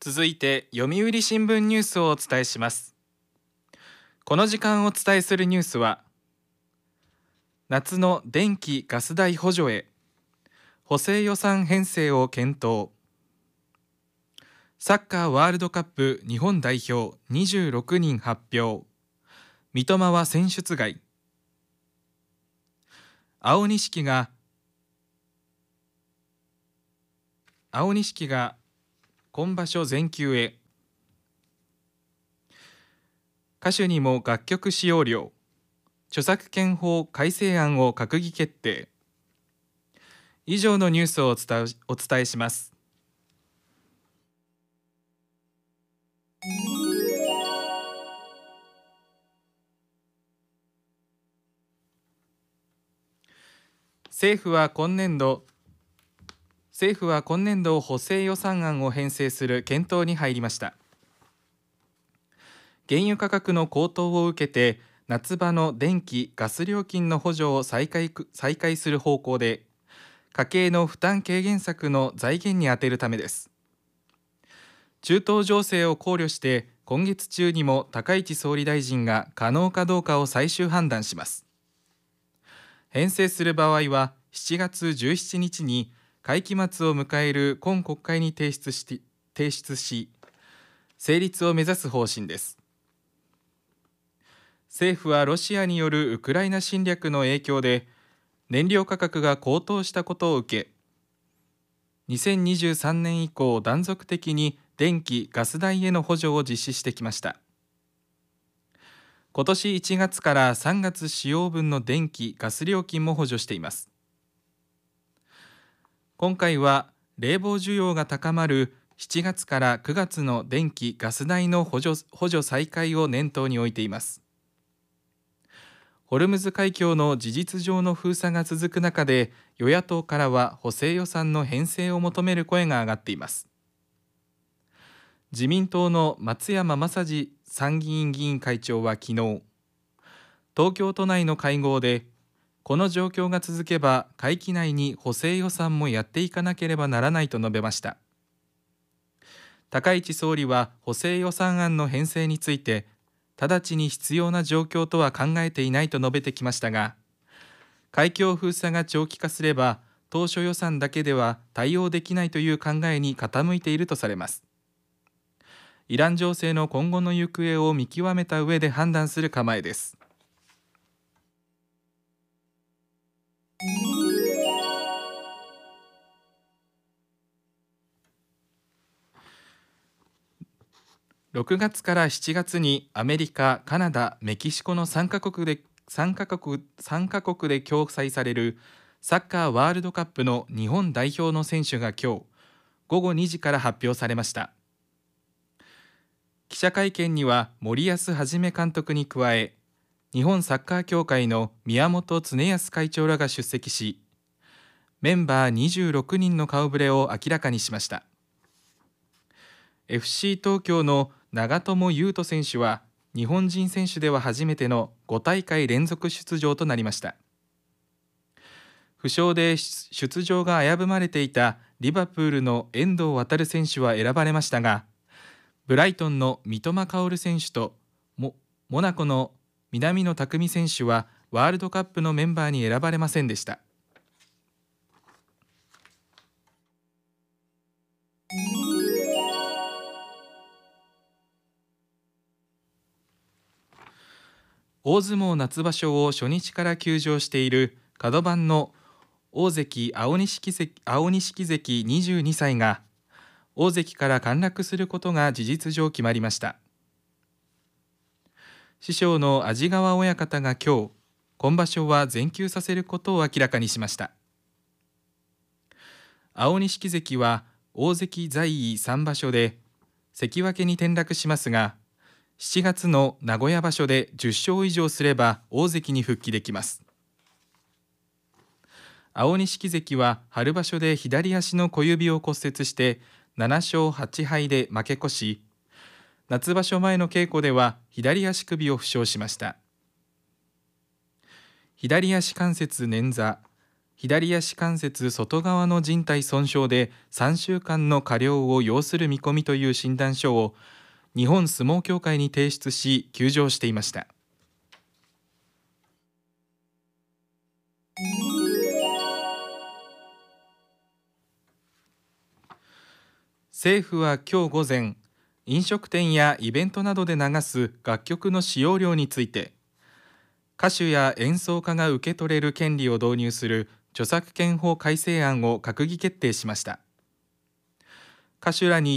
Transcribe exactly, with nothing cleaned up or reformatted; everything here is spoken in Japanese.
続いて読売新聞ニュースをお伝えします。この時間お伝えするニュースは、夏の電気・ガス代補助へ補正予算編成を検討、サッカーワールドカップ日本代表にじゅうろくにん発表、三笘は選出外、青錦が青錦が今場所全休へ、歌手にも楽曲使用料著作権法改正案を閣議決定。以上のニュースをお伝え、お伝えします。政府は今年度政府は今年度補正予算案を編成する検討に入りました。原油価格の高騰を受けて夏場の電気・ガス料金の補助を再開、再開する方向で、家計の負担軽減策の財源に充てるためです。中東情勢を考慮して今月中にも高市総理大臣が可能かどうかを最終判断します。編成する場合はしちがつじゅうしちにちに会期末を迎える今国会に提出し、提出し成立を目指す方針です。政府はロシアによるウクライナ侵略の影響で燃料価格が高騰したことを受け、にせんにじゅうさんねん以降断続的に電気・ガス代への補助を実施してきました。今年いちがつからさんがつ使用分の電気・ガス料金も補助しています。今回は冷房需要が高まるしちがつからくがつの電気・ガス代の補助、補助再開を念頭に置いています。ホルムズ海峡の事実上の封鎖が続く中で、与野党からは補正予算の編成を求める声が上がっています。自民党の松山政司参議院議員会長は昨日、東京都内の会合で、この状況が続けば会期内に補正予算もやっていかなければならないと述べました。高市総理は補正予算案の編成について、直ちに必要な状況とは考えていないと述べてきましたが、海峡封鎖が長期化すれば当初予算だけでは対応できないという考えに傾いているとされます。イラン情勢の今後の行方を見極めた上で判断する構えです。ろくがつからしちがつにアメリカ、カナダ、メキシコのさんかこくでさんかこくさんかこくで共催されるサッカーワールドカップの日本代表の選手が今日午後にじから発表されました。記者会見には森保一監督に加え、日本サッカー協会の宮本恒靖会長らが出席し、メンバーにじゅうろくにんの顔ぶれを明らかにしました。エフシー 東京の長友佑都選手は日本人選手では初めてのごたいかい連続出場となりました。負傷で出場が危ぶまれていたリバプールの遠藤航選手は選ばれましたが、ブライトンの三笘薫選手と モ, モナコの南野拓実選手はワールドカップのメンバーに選ばれませんでした。大相撲夏場所を初日から休場している角番の大関青錦関、青錦関にじゅうにさいが大関から陥落することが事実上決まりました。師匠の安治川親方が今日、今場所は全休させることを明らかにしました。青錦関は大関在位さんばしょで関脇に転落しますが、しちがつの名古屋場所でじゅっしょう以上すれば大関に復帰できます。青錦関は春場所で左足の小指を骨折してななしょうはちはいで負け越し、夏場所前の稽古では左足首を負傷しました。左足関節捻挫、 左足関節外側の靭帯損傷でさんしゅうかんの加療を要する見込みという診断書を日本相撲協会に提出し休場していました。政府は今日午前、飲食店やイベントなどで流す楽曲の使用料について、歌手や演奏家が受け取れる権利を導入する著作権法改正案を閣議決定しました。歌手らに